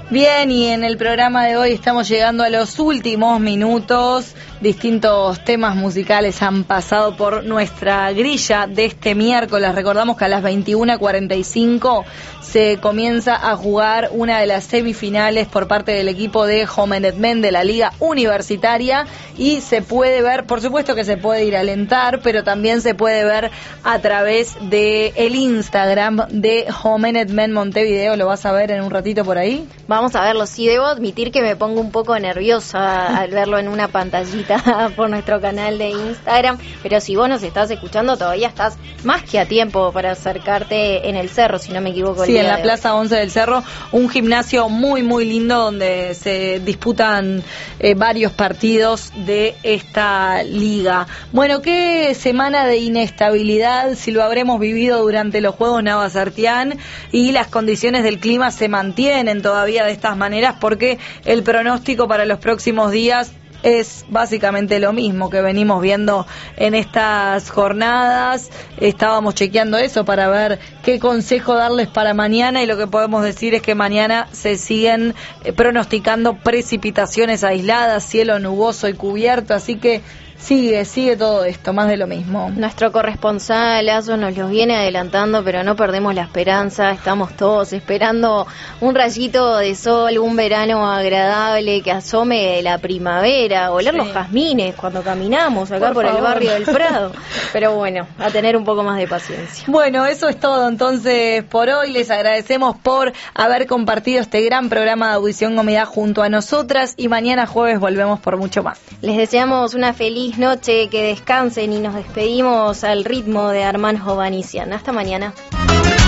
Bien, y en el programa de hoy estamos llegando a los últimos minutos. Distintos temas musicales han pasado por nuestra grilla de este miércoles. Recordamos que a las 21:45 se comienza a jugar una de las semifinales por parte del equipo de Jomenet Men de la Liga Universitaria, y se puede ver, por supuesto que se puede ir a alentar, pero también se puede ver a través de el Instagram de Jomenet Men Montevideo. ¿Lo vas a ver en un ratito por ahí? Vamos a verlo. Sí, debo admitir que me pongo un poco nerviosa al verlo en una pantallita por nuestro canal de Instagram, pero si vos nos estás escuchando todavía estás más que a tiempo para acercarte en el Cerro, si no me equivoco. Sí, en la Plaza 11 del Cerro, un gimnasio muy muy lindo donde se disputan varios partidos de esta liga. Bueno, qué semana de inestabilidad, si lo habremos vivido durante los Juegos Navasartián, y las condiciones del clima se mantienen todavía de estas maneras, porque el pronóstico para los próximos días es básicamente lo mismo que venimos viendo en estas jornadas. Estábamos chequeando eso para ver qué consejo darles para mañana, y lo que podemos decir es que mañana se siguen pronosticando precipitaciones aisladas, cielo nuboso y cubierto, así que sigue todo esto, más de lo mismo. Nuestro corresponsal Aso nos los viene adelantando, pero no perdemos la esperanza. Estamos todos esperando un rayito de sol, un verano agradable, que asome la primavera, oler los jazmines cuando caminamos acá por el barrio del Prado. Pero bueno, a tener un poco más de paciencia. Bueno, eso es todo entonces por hoy. Les agradecemos por haber compartido este gran programa de Audición Gomidá junto a nosotras, y mañana jueves volvemos por mucho más. Les deseamos una feliz noche, que descansen, y nos despedimos al ritmo de Armand Hovhannissian. Hasta mañana.